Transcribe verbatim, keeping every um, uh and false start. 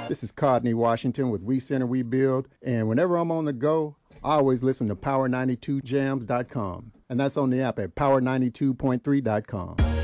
This is Codney Washington with We Center, We Build. And whenever I'm on the go, I always listen to power ninety two jams dot com. And that's on the app at power ninety two point three dot com.